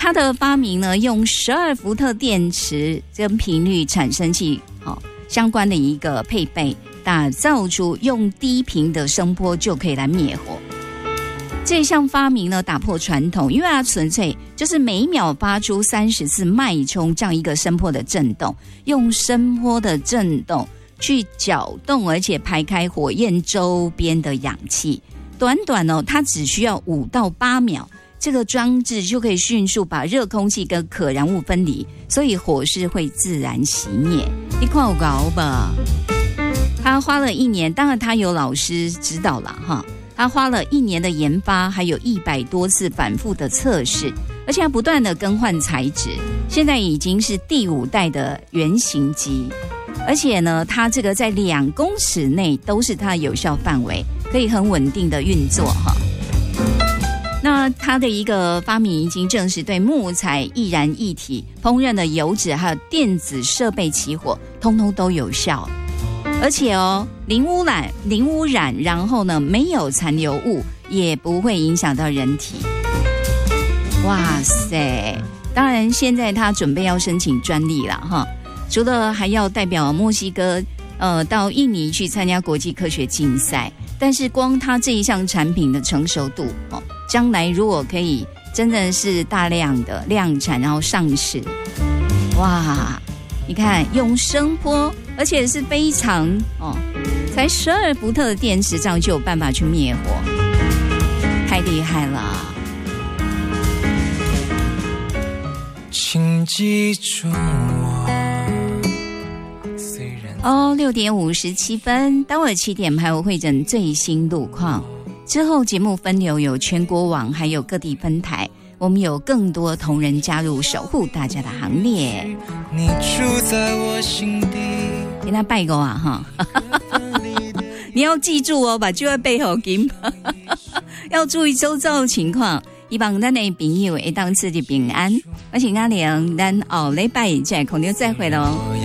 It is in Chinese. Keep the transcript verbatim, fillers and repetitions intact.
它的发明呢，用十二伏特电池跟频率产生器、哦、相关的一个配备，打造出用低频的声波就可以来灭火。这项发明呢，打破传统，因为它纯粹就是每秒发出三十次脉冲这样一个声波的震动，用声波的震动去搅动，而且排开火焰周边的氧气。短短哦，它只需要五到八秒，这个装置就可以迅速把热空气跟可燃物分离，所以火势会自然熄灭。你看有搞吧？他花了一年，当然他有老师指导了哈。他花了一年的研发，还有一百多次反复的测试，而且他不断的更换材质，现在已经是第五代的原型机，而且呢，它这个在两公尺内都是它的有效范围，可以很稳定的运作哈。那它的一个发明已经证实对木材、易燃液体、烹饪的油脂还有电子设备起火，通通都有效。而且哦，零污染，零污染，然后呢，没有残留物，也不会影响到人体。哇塞！当然，现在他准备要申请专利了哈。除了还要代表墨西哥，呃，到印尼去参加国际科学竞赛，但是光他这一项产品的成熟度哦，将来如果可以真的是大量的量产，然后上市，哇！你看，用声波。而且是非常哦，才十二伏特的电池这样就有办法去灭火，太厉害了！请记住我。哦，六点五十七分，待会儿七点还有会诊最新路况。之后节目分流有全国网，还有各地分台。我们有更多同仁加入守护大家的行列。你住在我心底，给他拜个啊哈！你要记住哦，把就要背好金，要注意周遭的情况，希望咱的朋友会当自己平安。而且阿良，咱后礼拜再空中再会喽。